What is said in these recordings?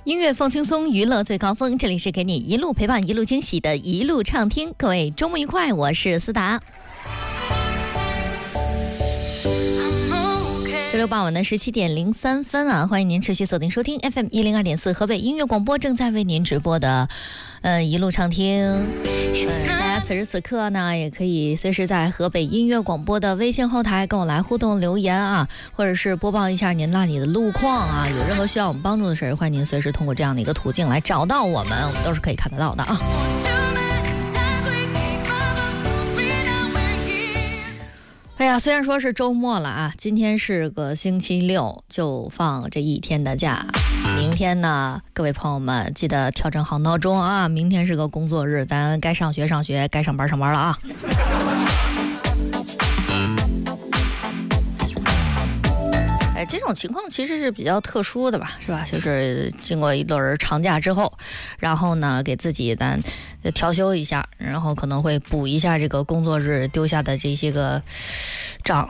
音乐放轻松，娱乐最高峰，这里是给你一路陪伴一路惊喜的一路畅听。各位周末愉快，我是思达。周六傍晚的17点03分啊，欢迎您持续锁定收听 FM 102.4河北音乐广播正在为您直播的一路畅听。大家此时此刻呢，也可以随时在河北音乐广播的微信后台跟我来互动留言啊，或者是播报一下您那里的路况啊，有任何需要我们帮助的事，欢迎您随时通过这样的一个途径来找到我们都是可以看得到的啊。哎呀，虽然说是周末了啊，今天是个星期六，就放这一天的假。明天呢，各位朋友们记得调整好闹钟啊，明天是个工作日，咱该上学上学，该上班上班了啊。这种情况其实是比较特殊的吧，是吧？就是经过一轮长假之后，然后呢，给自己咱调休一下，然后可能会补一下这个工作日丢下的这些个账。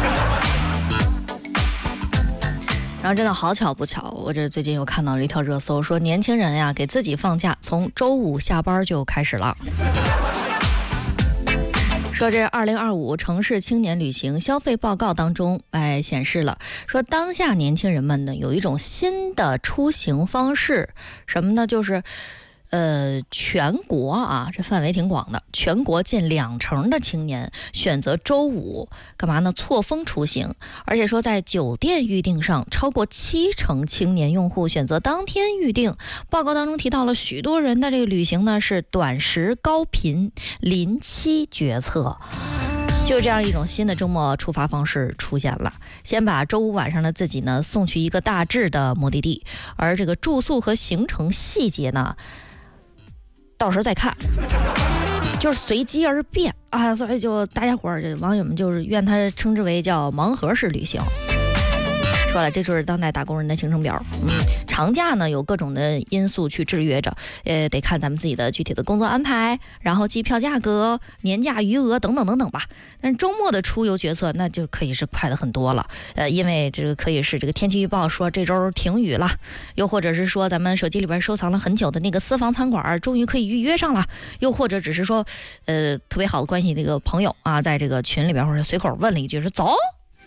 然后真的好巧不巧，我这最近又看到了一条热搜，说年轻人呀给自己放假，从周五下班就开始了。说这2025城市青年旅行消费报告当中，显示了说当下年轻人们呢有一种新的出行方式，什么呢？就是全国啊，这范围挺广的，全国近20%的青年选择周五干嘛呢？错峰出行，而且说在酒店预订上，超过70%青年用户选择当天预订。报告当中提到了许多人的这个旅行呢是短时高频临期决策。就这样一种新的周末出发方式出现了，先把周五晚上的自己呢送去一个大致的目的地，而这个住宿和行程细节呢到时候再看，就是随机而变啊，所以就大家伙儿这网友们就是愿他称之为叫盲盒式旅行。说了，这就是当代打工人的行程表。长假呢有各种的因素去制约着，得看咱们自己的具体的工作安排，然后机票价格、年假余额等等等等吧。但是周末的出游决策那就可以是快的很多了，因为这个可以是这个天气预报说这周停雨了，又或者是说咱们手机里边收藏了很久的那个私房餐馆终于可以预约上了，又或者只是说特别好的关系这个朋友啊，在这个群里边或者随口问了一句说走。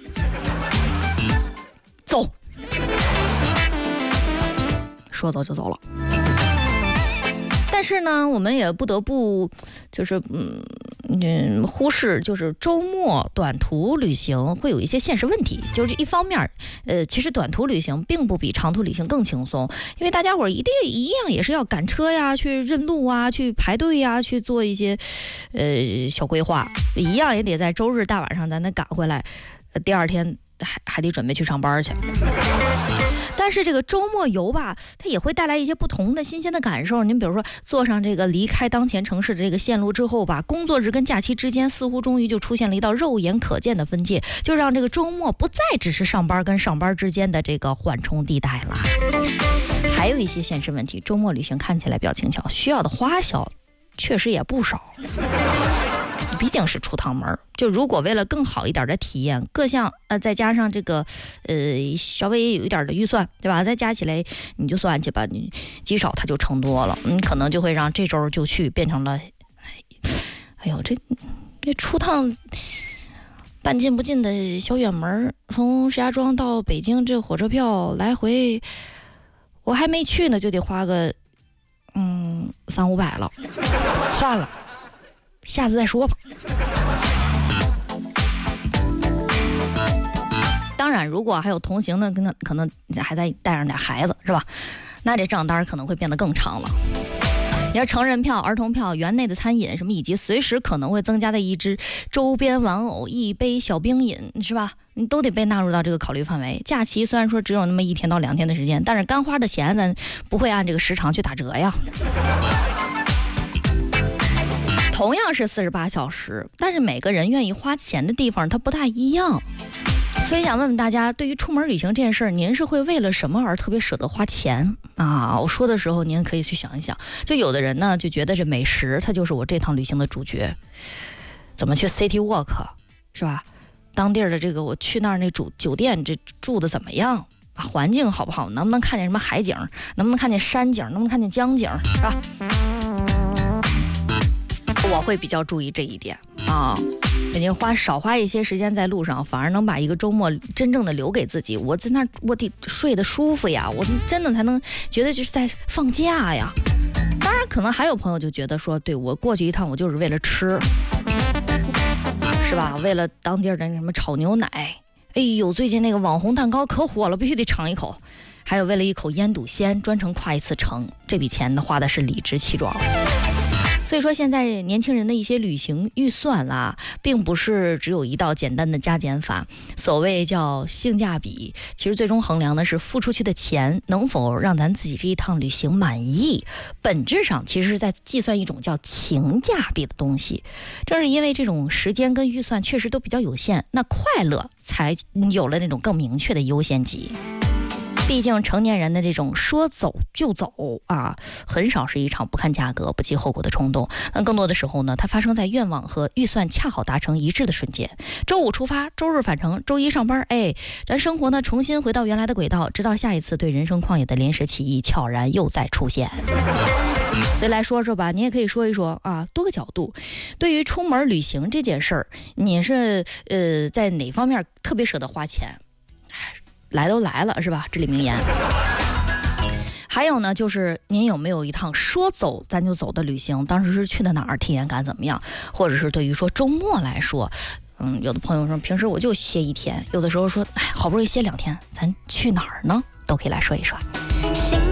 说走就走了。但是呢，我们也不得不就是忽视，就是周末短途旅行会有一些现实问题。就是一方面，其实短途旅行并不比长途旅行更轻松，因为大家伙一样也是要赶车呀，去认路啊，去排队呀，去做一些小规划，一样也得在周日大晚上咱得赶回来，第二天还得准备去上班去。但是这个周末游吧，它也会带来一些不同的新鲜的感受。您比如说坐上这个离开当前城市的这个线路之后吧，工作日跟假期之间似乎终于就出现了一道肉眼可见的分界，就让这个周末不再只是上班跟上班之间的这个缓冲地带了。还有一些现实问题，周末旅行看起来比较轻巧，需要的花销确实也不少。毕竟是出趟门，就如果为了更好一点的体验，各项再加上这个稍微有一点的预算，对吧？再加起来你就算去吧，你积少它就成多了，可能就会让这周就去变成了，哎呦这出趟半进不进的小远门，从石家庄到北京这火车票来回，我还没去呢就得花个300-500了，算了。下次再说吧。当然如果还有同行的可能还在带上点孩子，是吧？那这账单可能会变得更长了。你要成人票、儿童票、园内的餐饮什么，以及随时可能会增加的一只周边玩偶、一杯小冰饮，是吧？你都得被纳入到这个考虑范围。假期虽然说只有那么1天到2天的时间，但是干花的钱咱不会按这个时长去打折呀。同样是48小时，但是每个人愿意花钱的地方它不大一样。所以想问问大家，对于出门旅行这件事儿，您是会为了什么而特别舍得花钱啊？我说的时候您可以去想一想。就有的人呢就觉得这美食它就是我这趟旅行的主角，怎么去 City Walk 是吧？当地的这个我去那儿那酒店这住的怎么样环境好不好，能不能看见什么海景，能不能看见山景，能不能看见江景，是吧？我会比较注意这一点啊。人家少花一些时间在路上，反而能把一个周末真正的留给自己。我在那儿我得睡得舒服呀，我真的才能觉得就是在放假呀。当然可能还有朋友就觉得说，对，我过去一趟我就是为了吃，是吧？为了当地的什么炒牛奶，哎呦，最近那个网红蛋糕可火了，必须得尝一口。还有为了一口腌笃鲜专程跨一次城，这笔钱呢花的是理直气壮。所以说现在年轻人的一些旅行预算啦，并不是只有一道简单的加减法。所谓叫性价比，其实最终衡量的是付出去的钱能否让咱自己这一趟旅行满意。本质上其实是在计算一种叫情价比的东西。正是因为这种时间跟预算确实都比较有限，那快乐才有了那种更明确的优先级。毕竟成年人的这种说走就走啊，很少是一场不看价格不计后果的冲动。那更多的时候呢，它发生在愿望和预算恰好达成一致的瞬间。周五出发，周日返程，周一上班，哎，咱生活呢重新回到原来的轨道，直到下一次对人生旷野的临时起意悄然又再出现。所以来说说吧，你也可以说一说啊，多个角度。对于出门旅行这件事儿，你是在哪方面特别舍得花钱？来都来了是吧？至理名言。还有呢，就是您有没有一趟说走咱就走的旅行？当时是去的哪儿？体验感怎么样？或者是对于说周末来说，有的朋友说平时我就歇一天，有的时候说，哎，好不容易歇2天，咱去哪儿呢？都可以来说一说。